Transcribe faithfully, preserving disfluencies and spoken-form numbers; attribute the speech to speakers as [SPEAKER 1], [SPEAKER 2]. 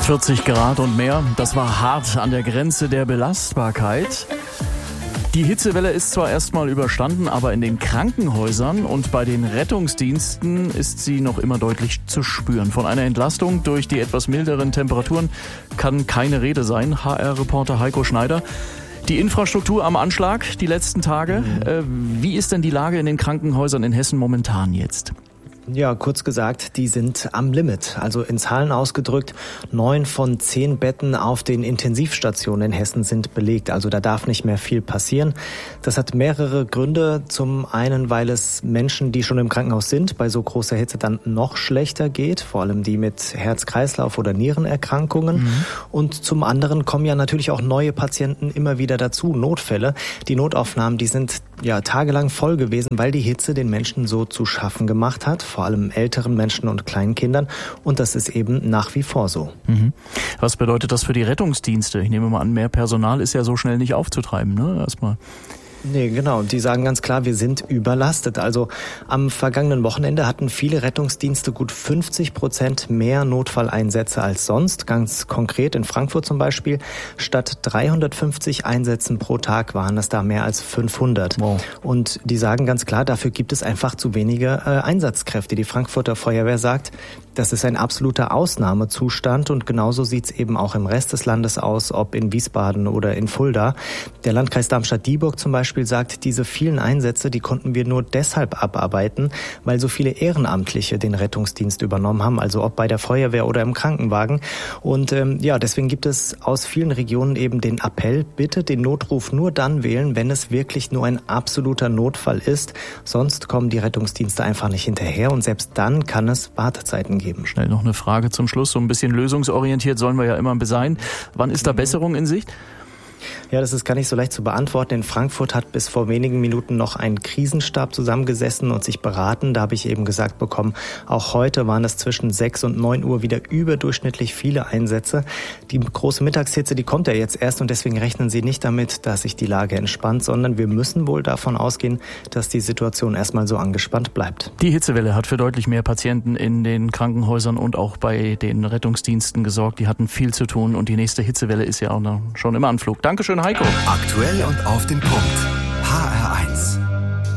[SPEAKER 1] vierzig Grad und mehr, das war hart an der Grenze der Belastbarkeit. Die Hitzewelle ist zwar erstmal überstanden, aber in den Krankenhäusern und bei den Rettungsdiensten ist sie noch immer deutlich zu spüren. Von einer Entlastung durch die etwas milderen Temperaturen kann keine Rede sein. H R-Reporter Heiko Schneider. Die Infrastruktur am Anschlag die letzten Tage. Mhm. Wie ist denn die Lage in den Krankenhäusern in Hessen momentan jetzt?
[SPEAKER 2] Ja, kurz gesagt, die sind am Limit. Also in Zahlen ausgedrückt, neun von zehn Betten auf den Intensivstationen in Hessen sind belegt. Also da darf nicht mehr viel passieren. Das hat mehrere Gründe. Zum einen, weil es Menschen, die schon im Krankenhaus sind, bei so großer Hitze dann noch schlechter geht. Vor allem die mit Herz-Kreislauf- oder Nierenerkrankungen. Mhm. Und zum anderen kommen ja natürlich auch neue Patienten immer wieder dazu, Notfälle. Die Notaufnahmen, die sind ja tagelang voll gewesen, weil die Hitze den Menschen so zu schaffen gemacht hat. Vor allem älteren Menschen und kleinen Kindern. Und das ist eben nach wie vor so.
[SPEAKER 1] Mhm. Was bedeutet das für die Rettungsdienste? Ich nehme mal an, mehr Personal ist ja so schnell nicht aufzutreiben, ne? Erstmal.
[SPEAKER 2] Nee, genau. Die sagen ganz klar, wir sind überlastet. Also am vergangenen Wochenende hatten viele Rettungsdienste gut fünfzig Prozent mehr Notfalleinsätze als sonst. Ganz konkret in Frankfurt zum Beispiel. Statt dreihundertfünfzig Einsätzen pro Tag waren es da mehr als fünfhundert. Wow. Und die sagen ganz klar, dafür gibt es einfach zu wenige äh, Einsatzkräfte. Die Frankfurter Feuerwehr sagt, das ist ein absoluter Ausnahmezustand und genauso sieht's eben auch im Rest des Landes aus, ob in Wiesbaden oder in Fulda. Der Landkreis Darmstadt-Dieburg zum Beispiel sagt, diese vielen Einsätze, die konnten wir nur deshalb abarbeiten, weil so viele Ehrenamtliche den Rettungsdienst übernommen haben, also ob bei der Feuerwehr oder im Krankenwagen. Und ähm, ja, deswegen gibt es aus vielen Regionen eben den Appell, bitte den Notruf nur dann wählen, wenn es wirklich nur ein absoluter Notfall ist. Sonst kommen die Rettungsdienste einfach nicht hinterher und selbst dann kann es Wartezeiten geben.
[SPEAKER 1] Schnell noch eine Frage zum Schluss. So ein bisschen lösungsorientiert sollen wir ja immer sein. Wann ist da Besserung in Sicht?
[SPEAKER 2] Ja, das ist gar nicht so leicht zu beantworten. In Frankfurt hat bis vor wenigen Minuten noch ein Krisenstab zusammengesessen und sich beraten. Da habe ich eben gesagt bekommen, auch heute waren es zwischen sechs und neun Uhr wieder überdurchschnittlich viele Einsätze. Die große Mittagshitze, die kommt ja jetzt erst und deswegen rechnen sie nicht damit, dass sich die Lage entspannt, sondern wir müssen wohl davon ausgehen, dass die Situation erstmal so angespannt bleibt.
[SPEAKER 1] Die Hitzewelle hat für deutlich mehr Patienten in den Krankenhäusern und auch bei den Rettungsdiensten gesorgt. Die hatten viel zu tun und die nächste Hitzewelle ist ja auch noch schon im Anflug. Dankeschön, Heiko.
[SPEAKER 3] Aktuell und auf den Punkt.